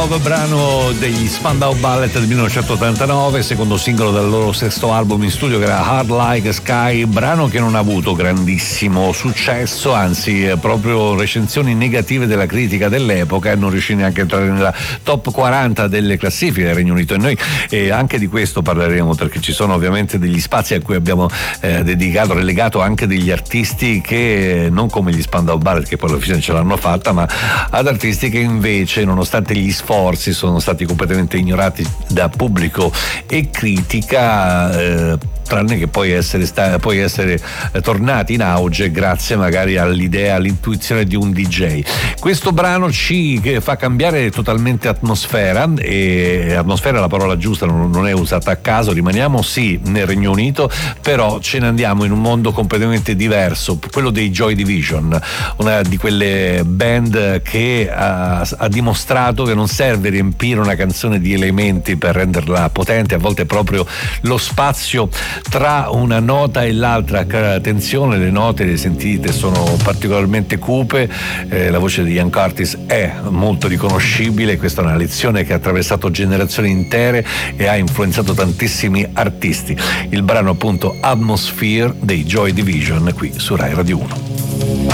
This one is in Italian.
Love, brano degli Spandau Ballet del 1989, secondo singolo del loro sesto album in studio, che era Hard Like Sky, brano che non ha avuto grandissimo successo, anzi proprio recensioni negative della critica dell'epoca, e non riuscì neanche a entrare nella top 40 delle classifiche del Regno Unito. E noi anche di questo parleremo, perché ci sono ovviamente degli spazi a cui abbiamo relegato anche degli artisti che non come gli Spandau Ballet, che poi alla fine ce l'hanno fatta, ma ad artisti che invece, nonostante gli sforzi, sono stati completamente ignorati da pubblico e critica, tranne che poi essere tornati in auge grazie magari all'idea, all'intuizione di un DJ. Questo brano ci fa cambiare totalmente atmosfera, e atmosfera è la parola giusta, non è usata a caso. Rimaniamo sì nel Regno Unito, però ce ne andiamo in un mondo completamente diverso, quello dei Joy Division, una di quelle band che ha dimostrato che non serve riempire una canzone di elementi per renderla potente, a volte proprio lo spazio tra una nota e l'altra. Attenzione, le note, le sentite, sono particolarmente cupe, la voce di Ian Curtis è molto riconoscibile. Questa è una lezione che ha attraversato generazioni intere e ha influenzato tantissimi artisti. Il brano appunto Atmosphere dei Joy Division, qui su Rai Radio 1.